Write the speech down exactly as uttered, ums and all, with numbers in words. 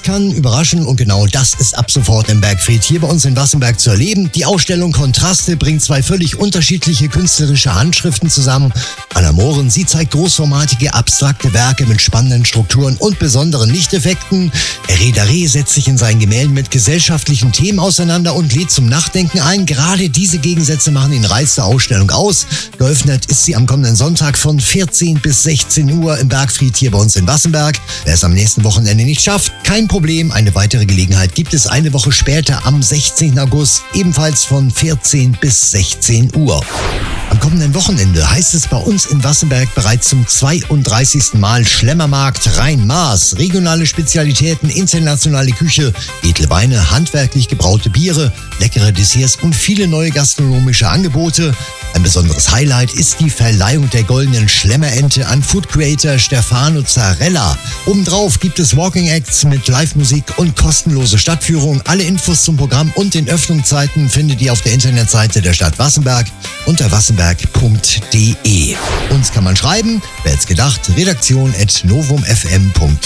kann überraschen und genau das ist ab sofort im Bergfried hier bei uns in Wassenberg zu erleben. Die Ausstellung Kontraste bringt zwei völlig unterschiedliche künstlerische Handschriften zusammen. Anna Mohren, sie zeigt großformatige, abstrakte Werke mit spannenden Strukturen und besonderen Lichteffekten. Hervé Darré setzt sich in seinen Gemälden mit gesellschaftlichen Themen auseinander und lädt zum Nachdenken ein. Gerade diese Gegensätze machen den Reiz der Ausstellung aus. Geöffnet ist sie am kommenden Sonntag von vierzehn bis sechzehn Uhr im Bergfried hier bei uns in Wassenberg. Wer es am nächsten Wochenende nicht schafft, kein Problem. Eine weitere Gelegenheit gibt es eine Woche später am sechzehnten August, ebenfalls von vierzehn bis sechzehn Uhr. Am kommenden Wochenende heißt es bei uns in Wassenberg bereits zum zweiunddreißigsten Mal Schlemmermarkt Rhein-Maas. Regionale Spezialitäten, internationale Küche, edle Weine, handwerklich gebraute Biere, leckere Desserts und viele neue gastronomische Angebote. Ein besonderes Highlight ist die Verleihung der goldenen Schlemmerente an Food Creator Stefano Zarella. Obendrauf gibt es Walking Acts mit Live-Musik und kostenlose Stadtführung. Alle Infos zum Programm und den Öffnungszeiten findet ihr auf der Internetseite der Stadt Wassenberg unter wassenberg punkt de. Uns kann man schreiben, wer hätte gedacht, redaktion at novum f m punkt de.